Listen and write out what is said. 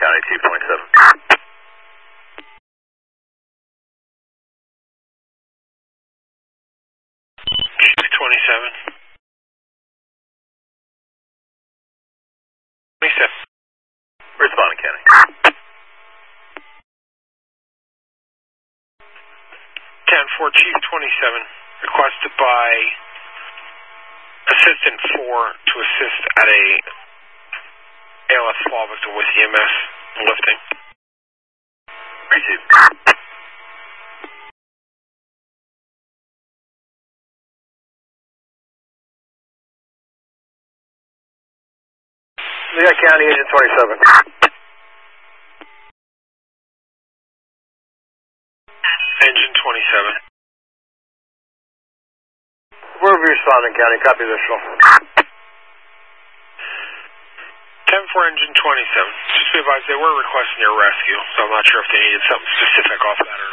County, Chief 27. Chief 27. 27. Responding, County. 10-4, Chief 27. Requested by Assistant 4 to assist at a ALS fall victim with EMS lifting. Received. Yeah, County, Agent 27. Engine 27. Where are we responding, County? Copy visual. 10-4, Engine 27. Just be advised, they were requesting your rescue, so I'm not sure if they needed something specific off that or